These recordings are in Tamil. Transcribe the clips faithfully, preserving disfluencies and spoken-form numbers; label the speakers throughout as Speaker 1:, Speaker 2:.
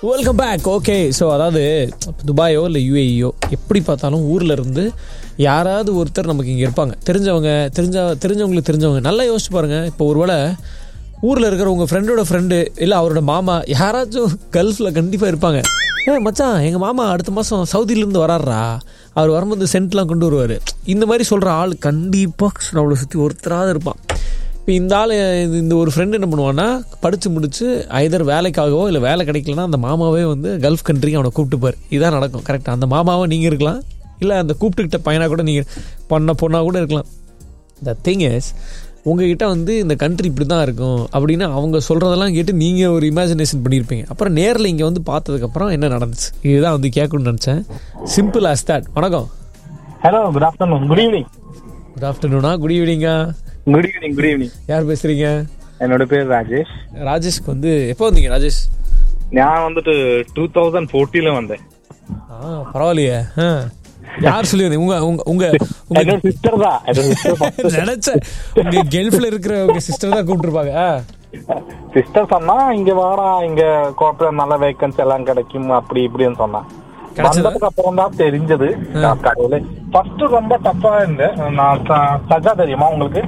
Speaker 1: Welcome back. ஓகே, ஸோ அதாவது துபாயோ இல்லை யூஏஇயோ எப்படி பார்த்தாலும் ஊரில் இருந்து யாராவது ஒருத்தர் நமக்கு இங்கே இருப்பாங்க, தெரிஞ்சவங்க தெரிஞ்ச தெரிஞ்சவங்களுக்கு தெரிஞ்சவங்க. நல்லா யோசிச்சு பாருங்கள். இப்போ ஒருவேளை ஊரில் இருக்கிற உங்கள் ஃப்ரெண்டோட ஃப்ரெண்டு இல்லை அவரோட மாமா யாராச்சும் கல்ஃபில் கண்டிப்பாக இருப்பாங்க. ஏ மச்சான், எங்கள் மாமா அடுத்த மாதம் சவுதியிலேருந்து வராறா, அவர் வரும்போது சென்ட்லாம் கொண்டு வருவார். இந்த மாதிரி சொல்கிற ஆள் கண்டிப்பாக நம்மளை சுற்றி ஒருத்தராக இருப்பான். இப்போ இந்த ஆள் இந்த ஒரு ஃப்ரெண்டு என்ன பண்ணுவான்னா, படித்து முடிச்சு ஐதர் வேலைக்காகவோ இல்லை வேலை கிடைக்கலன்னா அந்த மாமாவே வந்து கல்ஃப் கண்ட்ரிக்கு அவனை கூப்பிட்டுப்பார். இதான் நடக்கும். கரெக்டாக அந்த மாமாவை நீங்கள் இருக்கலாம், இல்லை அந்த கூப்பிட்டுக்கிட்ட பையனாக கூட நீங்கள் பொண்ணை பொண்ணாக கூட இருக்கலாம். த திங் இஸ், உங்ககிட்ட வந்து இந்த கண்ட்ரி இப்படி தான் இருக்கும் அப்படின்னு அவங்க சொல்கிறதெல்லாம் கேட்டு நீங்கள் ஒரு இமேஜினேஷன் பண்ணியிருப்பீங்க. அப்புறம் நேரில் இங்கே வந்து பார்த்ததுக்கப்புறம் என்ன நடந்துச்சு, இதுதான் வந்து கேட்கணும்னு நினச்சேன். Simple as that. வணக்கம்.
Speaker 2: Hello, good afternoon. Good evening.
Speaker 1: Good ஆஃப்டர்நூனா? Good ஈவினிங்கா?
Speaker 2: Good evening. Good evening.
Speaker 1: யார் பேசுறீங்க?
Speaker 2: என்னோட பேர் ராஜேஷ்.
Speaker 1: ராஜேஷ்க்கு வந்து எப்போ வந்தீங்க ராஜேஷ்?
Speaker 2: நான் வந்துட்டு டூ தௌசண்ட் ஃபோர்டீன்ல வந்தேன்.
Speaker 1: ஆ, பரவாயில்லையே. யார் சொல்லி உங்க உங்க உங்க
Speaker 2: உங்க சிஸ்டர் தான்
Speaker 1: நினைச்சேன். உங்க கல்ஃப்ல இருக்கிற உங்க சிஸ்டர் தான் கூப்பிட்டுருப்பாங்க.
Speaker 2: சிஸ்டர் சொன்னா இங்க வாடா, இங்க கோர்ட்ல நல்ல வேகன்சி எல்லாம் கிடைக்கும் அப்படி இப்படின்னு சொன்னா. வந்ததுக்கு அப்புறம் தான் தெரிஞ்சது கடையில. ஃபர்ஸ்ட் ரொம்ப டஃபா இருந்தேன். நான் சஜா தெரியுமா உங்களுக்கு?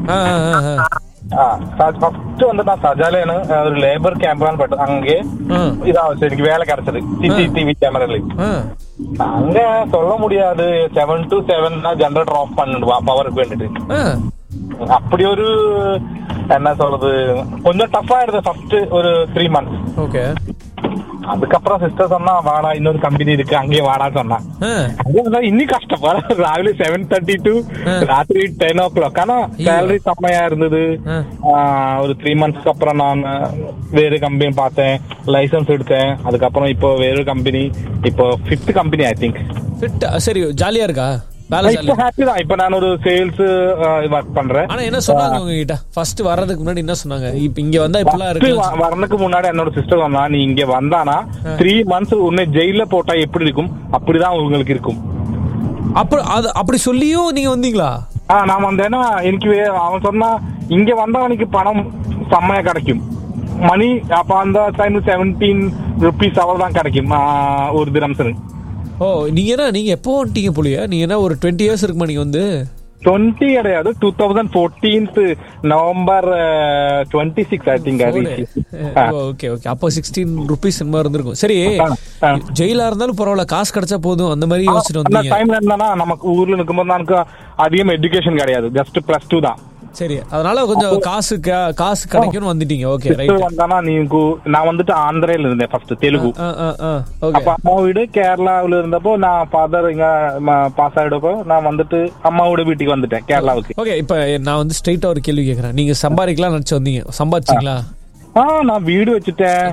Speaker 2: ஃபர்ஸ்ட் வந்து நான் சஜாலேன்னு ஒரு லேபர் கேம்ப்லாம் போட்டு அங்கே இதாவது எனக்கு வேலை கிடைச்சது சிசிடிவி கேமரால. அங்க சொல்ல முடியாது, செவன் டு செவன் தான் ஜெனரேட்டர் ஆஃப் பண்ணிடுவா பவருக்கு வேண்டிட்டு. அப்படி ஒரு என்ன சொல்றது, கொஞ்சம் டஃபா இருந்தது ஃபர்ஸ்ட் ஒரு த்ரீ மந்த்ஸ். ஓகே. அதுக்கப்புறம் சிஸ்டர் சொன்னா வாடா இன்னொரு கம்பெனி இருக்கு அங்கேயே வாடா சொன்னா. இன்னும் கஷ்டப்பட ராவிலே செவன் தேர்ட்டி டு ராத்திரி டென் ஓ கிளாக். ஆனா சேலரி செம்மையா இருந்தது. ஒரு த்ரீ மந்த்ஸ்க்கு அப்புறம் நான் வேறு கம்பெனி பார்த்தேன், லைசன்ஸ் எடுத்தேன். அதுக்கப்புறம் இப்போ வேறு கம்பெனி, இப்போ ஃபிஃப்த் கம்பெனி ஐ திங்க்.
Speaker 1: சரி, ஜாலியா இருக்கா?
Speaker 2: இப்ப நான் ஒரு சேல்ஸ் ஒர்க் பண்றேன்.
Speaker 1: ஆனா என்ன சொன்னாங்க உங்ககிட்ட ஃபர்ஸ்ட் வர்றதுக்கு முன்னாடி? என்ன சொன்னாங்க? இப்ப இங்க வந்தா இப்பலாம் இருக்கு.
Speaker 2: வரதுக்கு முன்னாடி என்னோட சிஸ்டர் சொன்னா, நீ இங்க வந்தானா த்ரீ மந்த்ஸ் உன்னை ஜெயில போட்டா எப்படி இருக்கும் அப்படிதான் உங்களுக்கு இருக்கும்.
Speaker 1: அப்ப அது அப்படி சொல்லியும் நீங்க வந்தீங்களா?
Speaker 2: ஆஹ் நான் வந்தேன்னா எனக்கு அவன் சொன்னா இங்க வந்தவனுக்கு பணம் செம்மையா கிடைக்கும். மணி அப்ப அந்த டைம் செவன்டீன் ருபீஸ் அவ்வளவுதான் கிடைக்கும் ஒரு தினம்ஸ்.
Speaker 1: ஓ, நீங்க என்ன நீங்க எப்போ வந்துட்டீங்க போலியா? நீங்க என்ன ஒரு டுவெண்ட்டி இயர்ஸ் இருக்குமா நீங்க வந்து?
Speaker 2: டுவெண்ட்டி கிடையாது, two thousand fourteenth November twenty six I think.
Speaker 1: Okay okay. அப்போ சிக்ஸ்டீன் ருபீஸ் மாதிரி இருந்திருக்கும். சரி, ஜெயிலா இருந்தாலும் பரவாயில்ல, காசு கிடைச்சா போதும் அந்த மாதிரி யோசிச்சுட்டு வந்தீங்க.
Speaker 2: டைம்ல இருந்தா நமக்கு ஊர்ல இருக்கும்போது எனக்கு அதிகம் எஜுகேஷன் கிடையாது, ஜஸ்ட் பிளஸ் டூ தான்.
Speaker 1: சரி, அதனால கொஞ்சம் காசு காசு கிடைக்கும்னு வந்துட்டீங்க. Okay right.
Speaker 2: வந்தானா நீங்க நான் வந்துட்டு ஆந்திரால இருந்தேன் ஃபர்ஸ்ட், தெலுங்கு. அப்ப அம்மா வீடு கேரளாவில இருந்தப்போ நான் ஃபாதர் இங்க பாஸ் ஆயிடப்போ நான் வந்துட்டு அம்மாவோட வீட்டுக்கு வந்துட்டேன் கேரளாவுக்கு.
Speaker 1: ஓகே, இப்ப நான் வந்து ஸ்ட்ரைட்டா ஒரு கேள்வி கேக்குறேன். நீங்க சம்பாதிக்கலாம் நினைச்சு வந்தீங்க, சம்பாதிச்சீங்களா?
Speaker 2: ஆஹ் நான் வீடு வச்சுட்டேன்.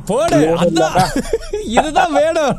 Speaker 1: இதுதான் வேணும்.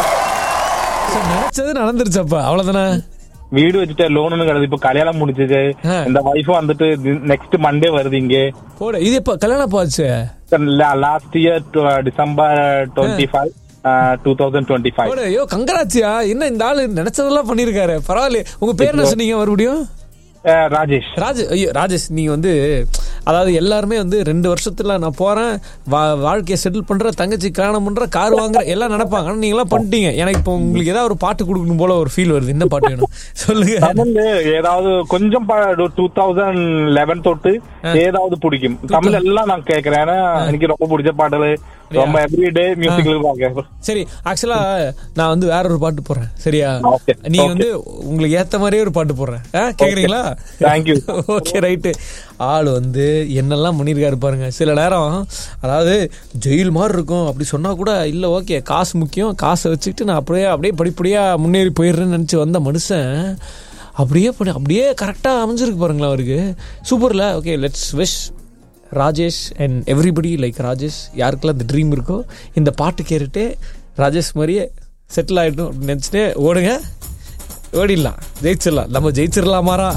Speaker 1: நினைச்சது நடந்துருச்சப்ப, அவ்வளவுதானே?
Speaker 2: வீடு வச்சுட்டு லோனு கிடையாது. இப்ப கல்யாணம் முடிஞ்சது, இந்த வைஃப் வந்துட்டு நெக்ஸ்ட் மண்டே வருது இங்கே.
Speaker 1: போட இது எப்ப கல்யாணம் போச்சு?
Speaker 2: Last year December twenty five two thousand twenty five.
Speaker 1: ஐயோ கங்கராச்சியா. என்ன இந்த ஆளு நினைச்சதெல்லாம் பண்ணிருக்காரு. பரவாயில்ல. உங்க பேர் என்ன சொன்னீங்க மறுபடியும்?
Speaker 2: ராஜேஷ்.
Speaker 1: ராஜேஷ். ஐயோ ராஜேஷ், நீங்க வந்து அதாவது எல்லாருமே வந்து ரெண்டு வருஷத்துல நான் போறேன், வாழ்க்கையை செட்டில் பண்ற, தங்கச்சி கல்யாணம் பண்ற, கார் வாங்குற எல்லாம் நினைப்பாங்க. ஆனா நீங்க எல்லாம் பண்ணிட்டீங்க. எனக்கு இப்போ உங்களுக்கு ஏதாவது ஒரு பாட்டு கொடுக்கணும் போல ஒரு ஃபீல் வருது. என்ன பாட்டு வேணும் சொல்லுங்க.
Speaker 2: ஏதாவது கொஞ்சம் டூ தௌசண்ட் லெவன் தொட்டு ஏதாவது பிடிக்கும் தமிழ் எல்லாம் நான் கேட்கறேன். ஏன்னா எனக்கு ரொம்ப பிடிச்ச பாடல், ரொம்ப எவ்ரிடே மியூசிக்.
Speaker 1: சரி, ஆக்சுவலா நான் வந்து வேற ஒரு பாட்டு போடுறேன், சரியா? நீ வந்து உங்களுக்கு ஏத்த மாதிரியே ஒரு பாட்டு போடுறேன், கேக்குறீங்களா?
Speaker 2: தேங்க்யூ.
Speaker 1: Okay right. ஆள் வந்து என்னெல்லாம் பண்ணிருக்காரு பாருங்க. சில நேரம் அதாவது ஜெயில் மாதிரி இருக்கும் அப்படி சொன்னா கூட இல்ல, ஓகே காசு முக்கியம், காசை வச்சுக்கிட்டு நான் அப்படியே அப்படியே படிப்படியா முன்னேறி போயிடுறேன்னு நினைச்சு வந்த மனுஷன் அப்படியே பண்ணி அப்படியே கரெக்டா அமைஞ்சிருக்கு பாருங்களா அவருக்கு. சூப்பர்ல. Okay, let's wish Rajesh and everybody like Rajesh. யாருக்கெல்லாம் இந்த ட்ரீம் இருக்கோ இந்த பாட்டு கேட்டுட்டு ராஜேஷ் மாதிரியே செட்டில் ஆகிடும் அப்படின்னு நினச்சிட்டு ஓடுங்க, ஓடிடலாம், ஜெயிச்சிடலாம். நம்ம ஜெயிச்சிடலாமாரா?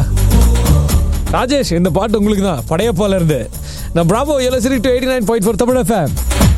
Speaker 1: ராஜேஷ், இந்த பாட்டு உங்களுக்கு தான், படையப்பால இருந்து. நான் Bravo எலசிரி to eighty nine point four Tamil FM.